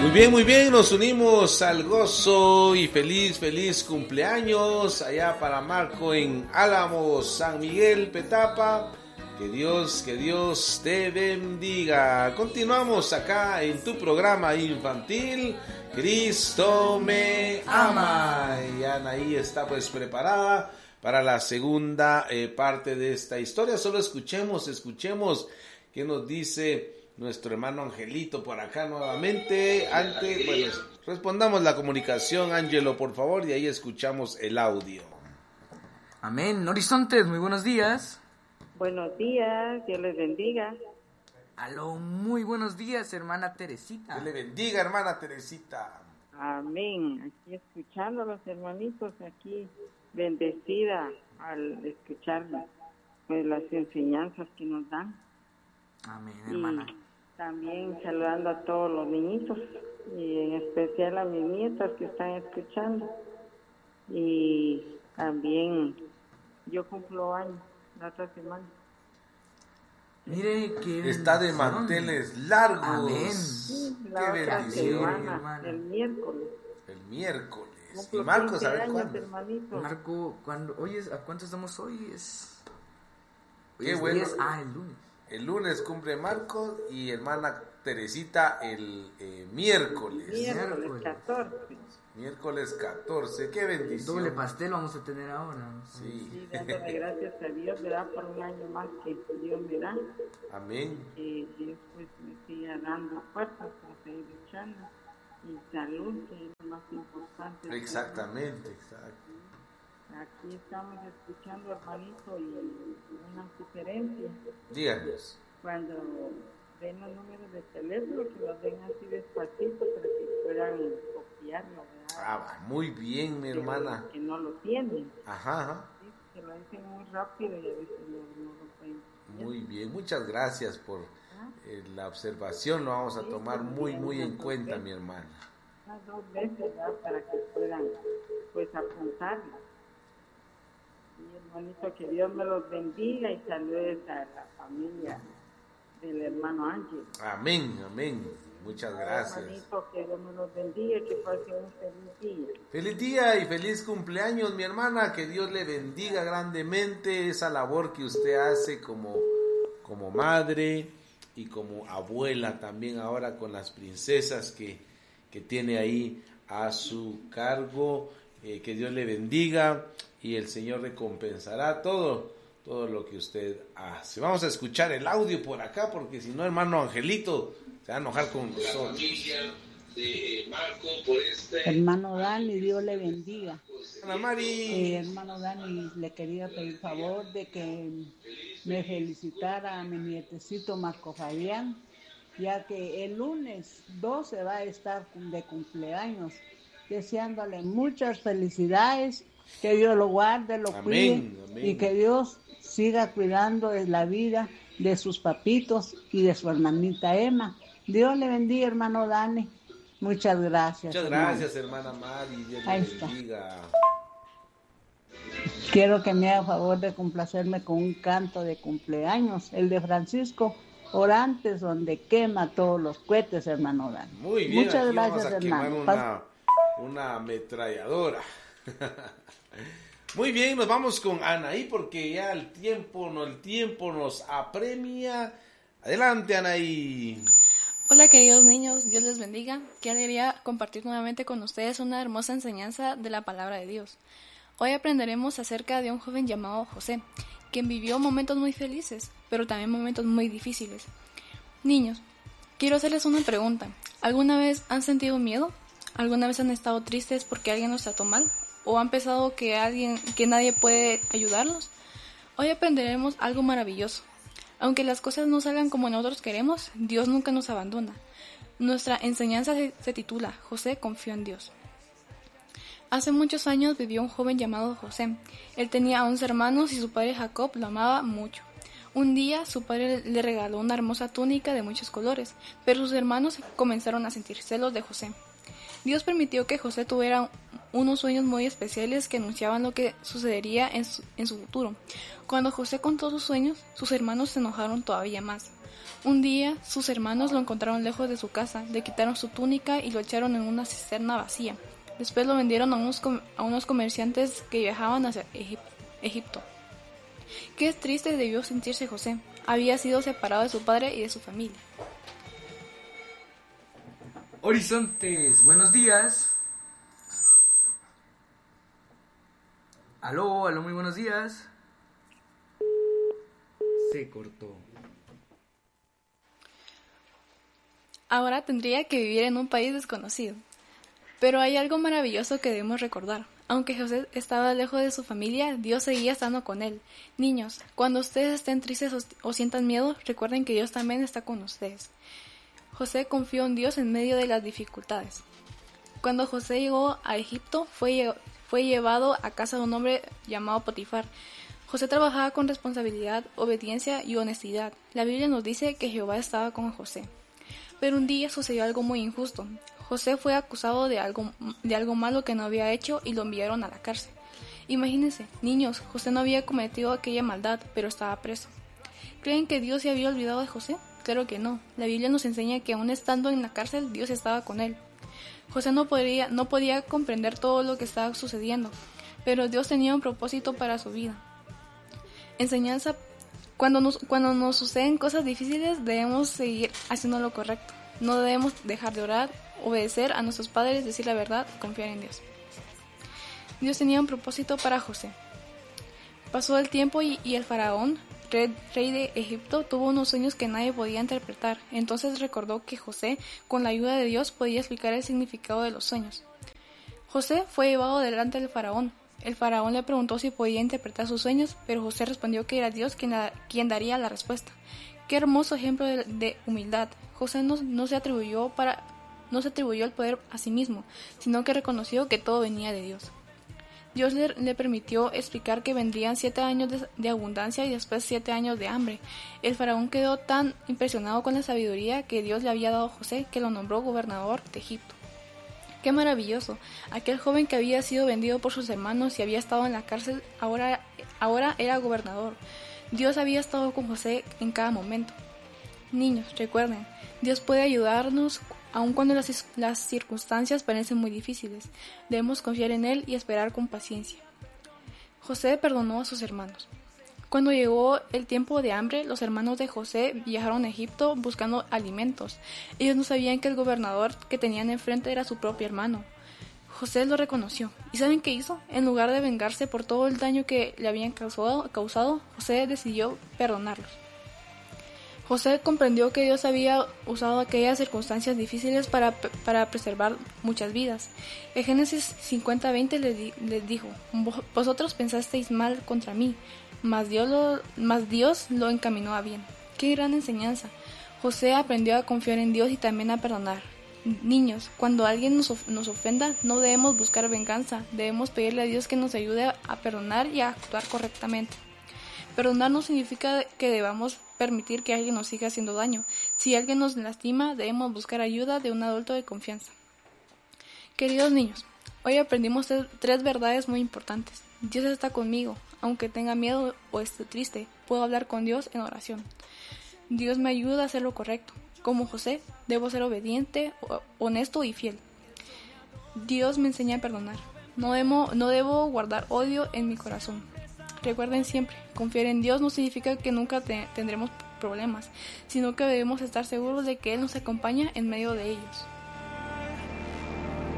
Muy bien, nos unimos al gozo y feliz cumpleaños allá para Marco en Álamos, San Miguel, Petapa. Que Dios te bendiga. Continuamos acá en tu programa infantil, Cristo me ama. Y Anaí está pues preparada para la segunda parte de esta historia. Solo escuchemos qué nos dice nuestro hermano Angelito por acá nuevamente. Antes, bueno, respondamos la comunicación, Ángelo, por favor, y ahí escuchamos el audio. Amén. Horizontes, muy buenos días. Buenos días, Dios les bendiga. Aló, muy buenos días, hermana Teresita. Dios le bendiga, hermana Teresita. Amén. Aquí escuchando a los hermanitos, aquí bendecida al escuchar pues, las enseñanzas que nos dan. Amén, hermana. Y también saludando a todos los niñitos y en especial a mis nietas que están escuchando. Y también yo cumplo años la otra semana. Mire que está de manteles largos. Amén. Sí, la qué otra bendición, semana, hermana. el miércoles. El miércoles. Cumplo Y Marcos, 15 a ver años, cuándo. hermanito. Marco, ¿cuándo? Hoy es, ¿a cuánto estamos hoy? Hoy Qué es bueno. 10, el lunes. El lunes cumple Marcos y hermana Teresita el miércoles. Miércoles 14. Miércoles 14, qué bendición. Doble pastel vamos a tener ahora. Sí. Sí, dándole gracias a Dios, ¿verdad? Por un año más que Dios me da. Amén. Dios pues me siga dando fuerzas para seguir luchando. Y salud, que es lo más importante. Exactamente, exacto. Aquí estamos escuchando, hermanito, y una sugerencia. Díganos. Cuando den los números de teléfono, que los den así despacito para que puedan copiarlo, ¿verdad? Muy bien, mi hermana. Que no lo tienen. Ajá. Sí, que lo dicen muy rápido y a veces no lo pueden copiar. Muy bien, muchas gracias por la observación. Lo vamos a tomar muy en cuenta, mi hermana. Unas 2 veces, ¿verdad? Para que puedan, pues, apuntarlo. Y hermanito, que Dios me los bendiga y saludes a la familia del hermano Ángel. Amén. Muchas gracias. Hermanito, que Dios me los bendiga y que pasen un feliz día. Feliz día y feliz cumpleaños, mi hermana. Que Dios le bendiga grandemente esa labor que usted hace como madre y como abuela también ahora con las princesas que tiene ahí a su cargo. Que Dios le bendiga y el Señor recompensará todo lo que usted hace. Vamos a escuchar el audio por acá porque si no, hermano Angelito se va a enojar con nosotros. Hermano Dani, Dios le bendiga. Ana Mari. Hermano Dani, le quería pedir favor de que me felicitara a mi nietecito Marco Fabián, ya que el lunes 12 va a estar de cumpleaños, deseándole muchas felicidades, que Dios lo guarde, lo cuide, y que Dios siga cuidando de la vida de sus papitos y de su hermanita Emma. Dios le bendiga, hermano Dani. Muchas gracias. Muchas gracias, hermana Mari. Dios le bendiga. Quiero que me haga favor de complacerme con un canto de cumpleaños, el de Francisco Orantes, donde quema todos los cohetes, hermano Dani. Muy bien. Muchas aquí gracias, vamos a hermano. Una ametralladora. Muy bien, nos vamos con Anaí porque ya el tiempo nos apremia. Adelante, Anaí. Hola queridos niños, Dios les bendiga. Qué alegría compartir nuevamente con ustedes una hermosa enseñanza de la palabra de Dios. Hoy aprenderemos acerca de un joven llamado José, quien vivió momentos muy felices, pero también momentos muy difíciles. Niños, quiero hacerles una pregunta. ¿Alguna vez han sentido miedo? ¿Alguna vez han estado tristes porque alguien los trató mal? ¿O han pensado que nadie puede ayudarlos? Hoy aprenderemos algo maravilloso. Aunque las cosas no salgan como nosotros queremos, Dios nunca nos abandona. Nuestra enseñanza se titula José confió en Dios. Hace muchos años vivió un joven llamado José. Él tenía 11 hermanos y su padre Jacob lo amaba mucho. Un día su padre le regaló una hermosa túnica de muchos colores, pero sus hermanos comenzaron a sentir celos de José. Dios permitió que José tuviera unos sueños muy especiales que anunciaban lo que sucedería en su futuro. Cuando José contó sus sueños, sus hermanos se enojaron todavía más. Un día, sus hermanos lo encontraron lejos de su casa, le quitaron su túnica y lo echaron en una cisterna vacía. Después lo vendieron a unos comerciantes que viajaban hacia Egipto. Qué triste debió sentirse José. Había sido separado de su padre y de su familia. Horizontes, buenos días. Aló, muy buenos días. Se cortó. Ahora tendría que vivir en un país desconocido. Pero hay algo maravilloso que debemos recordar. Aunque José estaba lejos de su familia, Dios seguía estando con él. Niños, cuando ustedes estén tristes o sientan miedo, recuerden que Dios también está con ustedes. José confió en Dios en medio de las dificultades. Cuando José llegó a Egipto, fue llevado a casa de un hombre llamado Potifar. José trabajaba con responsabilidad, obediencia y honestidad. La Biblia nos dice que Jehová estaba con José. Pero un día sucedió algo muy injusto. José fue acusado de algo malo que no había hecho y lo enviaron a la cárcel. Imagínense, niños, José no había cometido aquella maldad, pero estaba preso. ¿Creen que Dios se había olvidado de José? Claro que no. La Biblia nos enseña que aún estando en la cárcel, Dios estaba con él. José no podía comprender todo lo que estaba sucediendo, pero Dios tenía un propósito para su vida. Enseñanza: cuando nos suceden cosas difíciles, debemos seguir haciendo lo correcto. No debemos dejar de orar, obedecer a nuestros padres, decir la verdad y confiar en Dios. Dios tenía un propósito para José. Pasó el tiempo y el faraón, rey de Egipto, tuvo unos sueños que nadie podía interpretar. Entonces recordó que José, con la ayuda de Dios, podía explicar el significado de los sueños. José fue llevado delante del faraón. El faraón le preguntó si podía interpretar sus sueños, pero José respondió que era Dios quien daría la respuesta. Qué hermoso ejemplo de humildad. José no se atribuyó el poder a sí mismo, sino que reconoció que todo venía de Dios. Dios le permitió explicar que vendrían 7 años de abundancia y después 7 años de hambre. El faraón quedó tan impresionado con la sabiduría que Dios le había dado a José que lo nombró gobernador de Egipto. ¡Qué maravilloso! Aquel joven que había sido vendido por sus hermanos y había estado en la cárcel, ahora era gobernador. Dios había estado con José en cada momento. Niños, recuerden, Dios puede ayudarnos aun cuando las circunstancias parecen muy difíciles. Debemos confiar en Él y esperar con paciencia. José perdonó a sus hermanos. Cuando llegó el tiempo de hambre, los hermanos de José viajaron a Egipto buscando alimentos. Ellos no sabían que el gobernador que tenían enfrente era su propio hermano. José lo reconoció. ¿Y saben qué hizo? En lugar de vengarse por todo el daño que le habían causado, José decidió perdonarlos. José comprendió que Dios había usado aquellas circunstancias difíciles para preservar muchas vidas. En Génesis 50:20 les dijo: vosotros pensasteis mal contra mí, mas Dios lo encaminó a bien. ¡Qué gran enseñanza! José aprendió a confiar en Dios y también a perdonar. Niños, cuando alguien nos ofenda, no debemos buscar venganza, debemos pedirle a Dios que nos ayude a perdonar y a actuar correctamente. Perdonar no significa que debamos permitir que alguien nos siga haciendo daño. Si alguien nos lastima, debemos buscar ayuda de un adulto de confianza. Queridos niños, hoy aprendimos 3 verdades muy importantes. Dios está conmigo. Aunque tenga miedo o esté triste, puedo hablar con Dios en oración. Dios me ayuda a hacer lo correcto. Como José, debo ser obediente, honesto y fiel. Dios me enseña a perdonar. No debo guardar odio en mi corazón. Recuerden siempre, confiar en Dios no significa que nunca tendremos problemas, sino que debemos estar seguros de que Él nos acompaña en medio de ellos.